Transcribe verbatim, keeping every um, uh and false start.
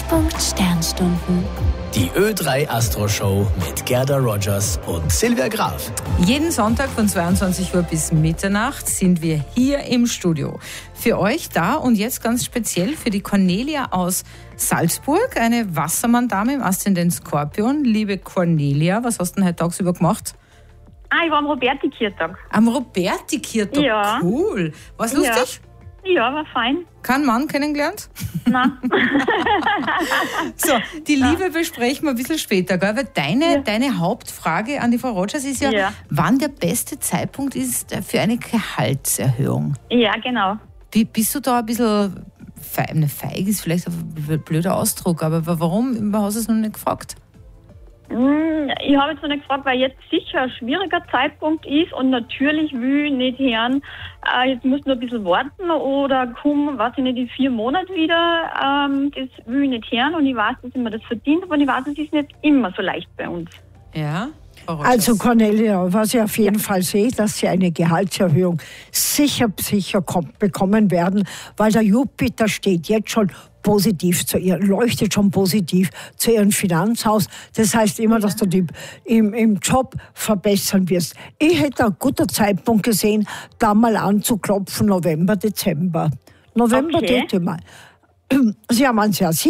Treffpunkt Sternstunden. Die Ö drei Astro Show mit Gerda Rogers und Silvia Graf. Jeden Sonntag von zweiundzwanzig Uhr bis Mitternacht sind wir hier im Studio. Für euch da und jetzt ganz speziell für die Cornelia aus Salzburg, eine Wassermann-Dame im Aszendent Skorpion. Liebe Cornelia, was hast du denn heute tagsüber gemacht? Ah, ich war am Roberti-Kirtag. Am Roberti-Kirtag? Ja. Cool. War's lustig? Ja. ja, war fein. Keinen Mann kennengelernt? Nein. So, die Liebe besprechen wir ein bisschen später, gell? Weil deine, Ja. deine Hauptfrage an die Frau Rogers ist ja, Ja. wann der beste Zeitpunkt ist für eine Gehaltserhöhung. Ja, genau. Wie, bist du da ein bisschen feig, eine feig ist vielleicht ein blöder Ausdruck, aber warum hast du es noch nicht gefragt? Hm, Ich habe jetzt noch nicht gefragt, weil jetzt sicher ein schwieriger Zeitpunkt ist und natürlich will ich nicht hören, äh, jetzt musst du noch ein bisschen warten oder komm, weiß ich nicht, in vier Monaten wieder. Ähm, das will ich nicht hören und ich weiß, dass ich mir das verdient, aber ich weiß, es ist nicht immer so leicht bei uns. Ja, Frau Rogers. Also Cornelia, was ich auf jeden Fall sehe, dass Sie eine Gehaltserhöhung sicher, sicher kommt, bekommen werden, weil der Jupiter steht jetzt schon positiv zu ihr, leuchtet schon positiv zu ihrem Finanzhaus. Das heißt immer, dass du die im, im Job verbessern wirst. Ich hätte einen guten Zeitpunkt gesehen, da mal anzuklopfen, November, Dezember. November, Okay. Dezember. Sie haben einen sehr